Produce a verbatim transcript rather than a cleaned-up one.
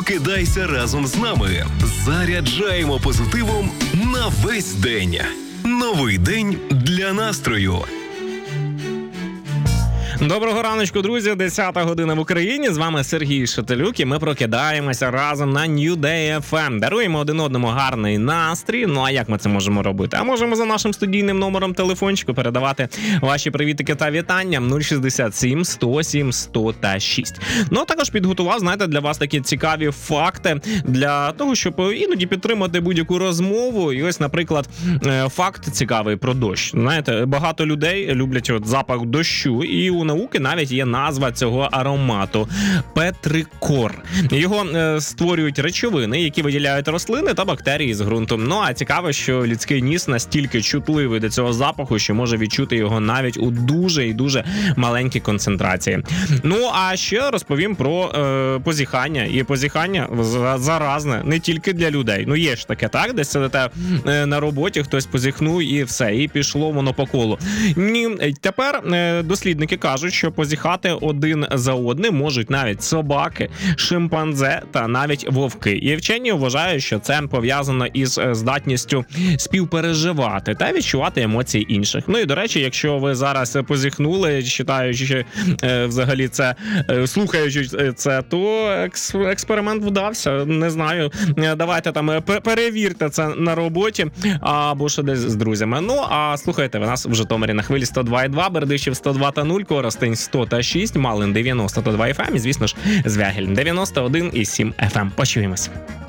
Прокидайся разом з нами. Заряджаємо позитивом на весь день. Новий день для настрою. Доброго раночку, друзі. десята година в Україні. З вами Сергій Шателюк, і ми прокидаємося разом на New Day еф ем. Даруємо один одному гарний настрій. Ну а як ми це можемо робити? А можемо за нашим студійним номером телефончику передавати ваші привітики та вітання нуль шістдесят сім сто сім сто та шість. Ну а також підготував, знаєте, для вас такі цікаві факти для того, щоб іноді підтримати будь-яку розмову. І ось, наприклад, факт цікавий про дощ. Знаєте, багато людей люблять от запах дощу, і у науки навіть є назва цього аромату – петрикор. Його е, створюють речовини, які виділяють рослини та бактерії з ґрунту. Ну а цікаво, що людський ніс настільки чутливий до цього запаху, що може відчути його навіть у дуже і дуже маленькій концентрації. Ну а ще розповім про е, позіхання. І позіхання заразне не тільки для людей. Ну є ж таке, так? Десь сидите е, на роботі, хтось позіхнув і все, і пішло воно по колу. Ні, тепер е, дослідники кажуть, що позіхати один за одним можуть навіть собаки, шимпанзе та навіть вовки. І вчені вважають, що це пов'язано із здатністю співпереживати та відчувати емоції інших. Ну і, до речі, якщо ви зараз позіхнули, читаючи е, взагалі це, е, слухаючи це, то екс, експеримент вдався. Не знаю, давайте там перевірте це на роботі або ще десь з друзями. Ну, а слухайте ви нас в Житомирі на хвилі сто два і два, Бердичів сто два та нуль, Коростень сто та шість, Малин дев'яносто та два еф ем і, звісно ж, Звягель дев'яносто один і сім еф ем. Почуємось.